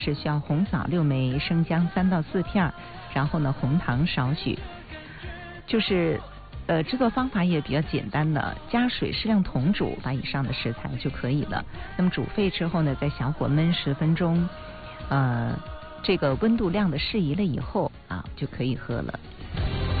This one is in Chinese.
是需要红枣6枚，生姜3到4片，然后呢红糖少许。就是制作方法也比较简单的，加水适量同煮，把以上的食材就可以了。那么煮沸之后呢，在小火焖10分钟，这个温度亮的适宜了以后啊，就可以喝了。